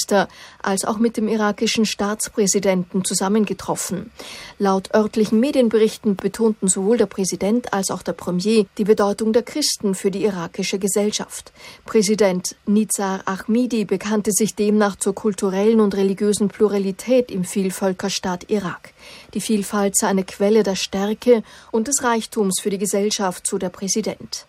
Premierminister als auch mit dem irakischen Staatspräsidenten zusammengetroffen. Laut örtlichen Medienberichten betonten sowohl der Präsident als auch der Premier die Bedeutung der Christen für die irakische Gesellschaft. Präsident Nizar Ahmidi bekannte sich demnach zur kulturellen und religiösen Pluralität im Vielvölkerstaat Irak. Die Vielfalt sei eine Quelle der Stärke und des Reichtums für die Gesellschaft, so der Präsident.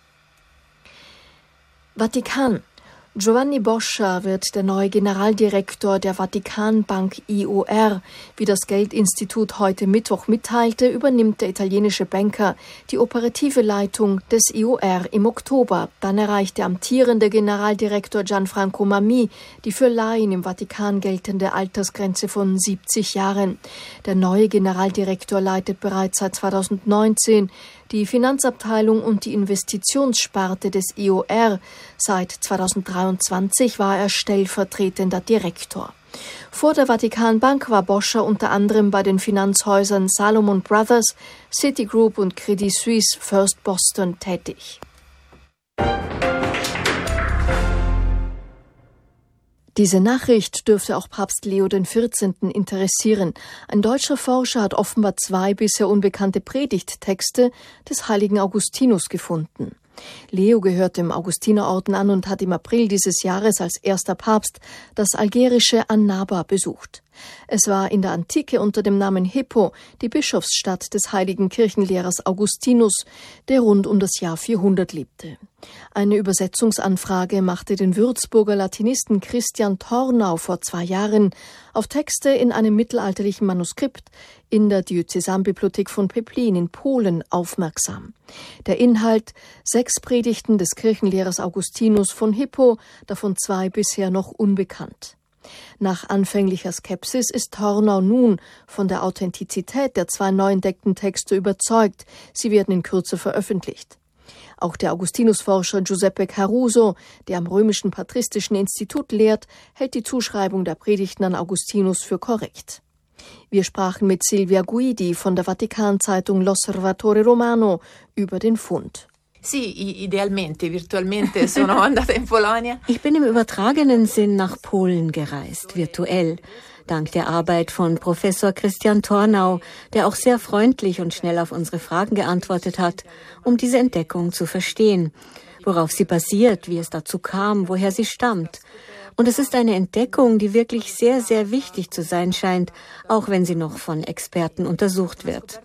Vatikan. Giovanni Boscia wird der neue Generaldirektor der Vatikanbank IOR. Wie das Geldinstitut heute Mittwoch mitteilte, übernimmt der italienische Banker die operative Leitung des IOR im Oktober. Dann erreicht der amtierende Generaldirektor Gianfranco Mammi die für Laien im Vatikan geltende Altersgrenze von 70 Jahren. Der neue Generaldirektor leitet bereits seit 2019 die Finanzabteilung und die Investitionssparte des IOR. Seit 2023 war er stellvertretender Direktor. Vor der Vatikanbank war Boscia unter anderem bei den Finanzhäusern Salomon Brothers, Citigroup und Credit Suisse First Boston tätig. Diese Nachricht dürfte auch Papst Leo XIV. Interessieren. Ein deutscher Forscher hat offenbar 2 bisher unbekannte Predigttexte des heiligen Augustinus gefunden. Leo gehört dem Augustinerorden an und hat im April dieses Jahres als erster Papst das algerische Annaba besucht. Es war in der Antike unter dem Namen Hippo die Bischofsstadt des heiligen Kirchenlehrers Augustinus, der rund um das Jahr 400 lebte. Eine Übersetzungsanfrage machte den Würzburger Latinisten Christian Tornau vor 2 Jahren auf Texte in einem mittelalterlichen Manuskript in der Diözesanbibliothek von Peplin in Polen aufmerksam. Der Inhalt: 6 Predigten des Kirchenlehrers Augustinus von Hippo, davon 2 bisher noch unbekannt. Nach anfänglicher Skepsis ist Tornau nun von der Authentizität der 2 neu entdeckten Texte überzeugt. Sie werden in Kürze veröffentlicht. Auch der Augustinusforscher Giuseppe Caruso, der am Römischen Patristischen Institut lehrt, hält die Zuschreibung der Predigten an Augustinus für korrekt. Wir sprachen mit Silvia Guidi von der Vatikanzeitung L'Osservatore Romano über den Fund. Ich bin im übertragenen Sinn nach Polen gereist, virtuell, dank der Arbeit von Professor Christian Tornau, der auch sehr freundlich und schnell auf unsere Fragen geantwortet hat, um diese Entdeckung zu verstehen, worauf sie basiert, wie es dazu kam, woher sie stammt. Und es ist eine Entdeckung, die wirklich sehr, sehr wichtig zu sein scheint, auch wenn sie noch von Experten untersucht wird.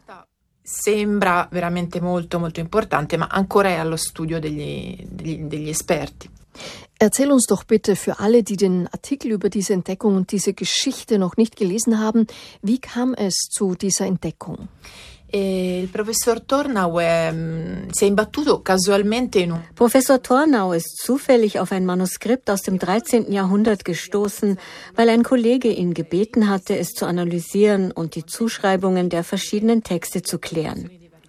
Sembra veramente molto molto importante, ma ancora è allo studio degli esperti. Erzähl uns doch bitte für alle, die den Artikel über diese Entdeckung und diese Geschichte noch nicht gelesen haben, wie kam es zu dieser Entdeckung? Professor Tornau si è imbattuto casualmente in Professor Tornau ist zufällig auf ein Manuskript aus dem 13. Jahrhundert gestoßen, weil ein Kollege ihn gebeten hatte, es zu analysieren und die Zuschreibungen der verschiedenen Texte zu klären.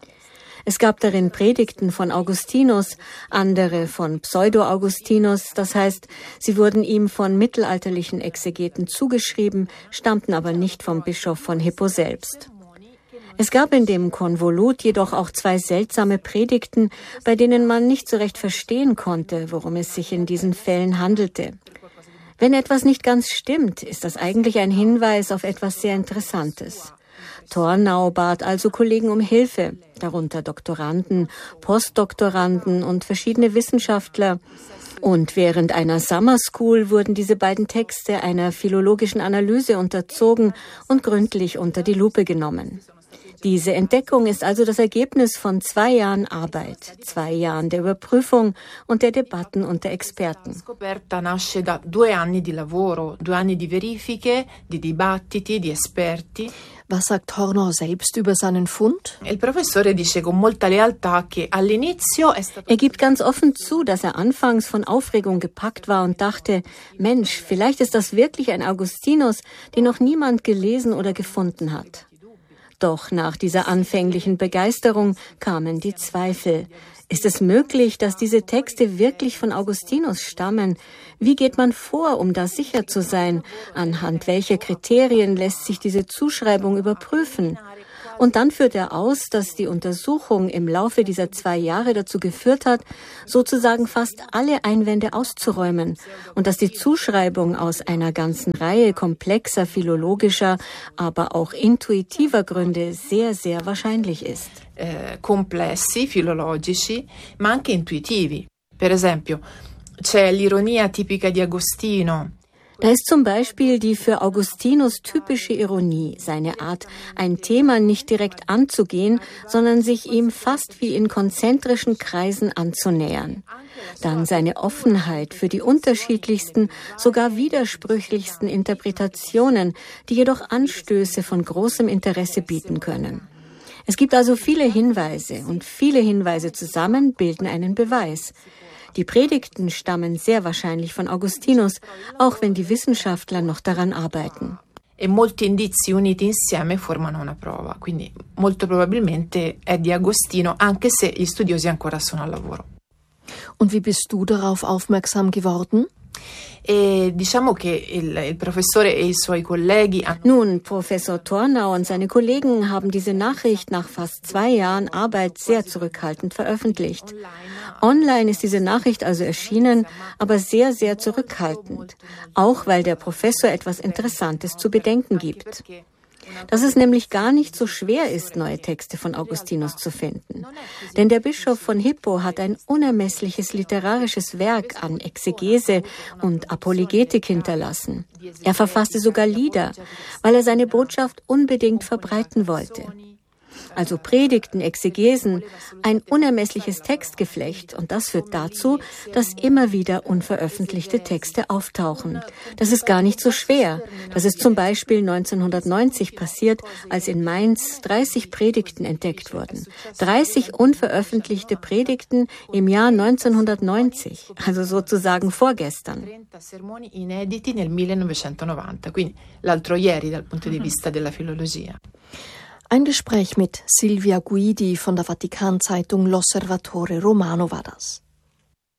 Es gab darin Predigten von Augustinus, andere von Pseudo-Augustinus, das heißt, sie wurden ihm von mittelalterlichen Exegeten zugeschrieben, stammten aber nicht vom Bischof von Hippo selbst. Es gab in dem Konvolut jedoch auch 2 seltsame Predigten, bei denen man nicht so recht verstehen konnte, worum es sich in diesen Fällen handelte. Wenn etwas nicht ganz stimmt, ist das eigentlich ein Hinweis auf etwas sehr Interessantes. Tornau bat also Kollegen um Hilfe, darunter Doktoranden, Postdoktoranden und verschiedene Wissenschaftler. Und während einer Summer School wurden diese beiden Texte einer philologischen Analyse unterzogen und gründlich unter die Lupe genommen. Diese Entdeckung ist also das Ergebnis von 2 Jahren Arbeit, 2 Jahren der Überprüfung und der Debatten unter Experten. La scoperta nasce da 2 anni di lavoro, 2 anni di verifiche, di dibattiti, di esperti. Was sagt Tornau selbst über seinen Fund? Il professore dice con molta lealtà che all'inizio è stato... Er gibt ganz offen zu, dass er anfangs von Aufregung gepackt war und dachte, Mensch, vielleicht ist das wirklich ein Augustinus, den noch niemand gelesen oder gefunden hat. Doch nach dieser anfänglichen Begeisterung kamen die Zweifel. Ist es möglich, dass diese Texte wirklich von Augustinus stammen? Wie geht man vor, um da sicher zu sein? Anhand welcher Kriterien lässt sich diese Zuschreibung überprüfen? Und dann führt er aus, dass die Untersuchung im Laufe dieser 2 Jahre dazu geführt hat, sozusagen fast alle Einwände auszuräumen und dass die Zuschreibung aus einer ganzen Reihe komplexer philologischer, aber auch intuitiver Gründe sehr, sehr wahrscheinlich ist. Complessi, filologici, ma anche intuitivi. Per esempio, c'è l'ironia tipica di Agostino. Da ist zum Beispiel die für Augustinus typische Ironie, seine Art, ein Thema nicht direkt anzugehen, sondern sich ihm fast wie in konzentrischen Kreisen anzunähern. Dann seine Offenheit für die unterschiedlichsten, sogar widersprüchlichsten Interpretationen, die jedoch Anstöße von großem Interesse bieten können. Es gibt also viele Hinweise und viele Hinweise zusammen bilden einen Beweis. Die Predigten stammen sehr wahrscheinlich von Augustinus, auch wenn die Wissenschaftler noch daran arbeiten. E molti indizi uniti insieme formano una prova, quindi molto probabilmente è di Agostino, anche se gli studiosi ancora sono al lavoro. Und wie bist du darauf aufmerksam geworden? E diciamo che il professore e i suoi colleghi Nun, Professor Thornau und seine Kollegen haben diese Nachricht nach fast 2 Jahren Arbeit sehr zurückhaltend veröffentlicht. Online ist diese Nachricht also erschienen, aber sehr, sehr zurückhaltend. Auch weil der Professor etwas Interessantes zu bedenken gibt. Dass es nämlich gar nicht so schwer ist, neue Texte von Augustinus zu finden. Denn der Bischof von Hippo hat ein unermessliches literarisches Werk an Exegese und Apologetik hinterlassen. Er verfasste sogar Lieder, weil er seine Botschaft unbedingt verbreiten wollte. Also Predigten, Exegesen, ein unermessliches Textgeflecht und das führt dazu, dass immer wieder unveröffentlichte Texte auftauchen. Das ist gar nicht so schwer. Das ist zum Beispiel 1990 passiert, als in Mainz 30 Predigten entdeckt wurden. 30 unveröffentlichte Predigten im Jahr 1990, also sozusagen vorgestern. 30 sermoni inediti nel 1990, quindi l'altro ieri dal punto di vista della filologia. Ein Gespräch mit Silvia Guidi von der Vatikan-Zeitung L'Osservatore Romano war das.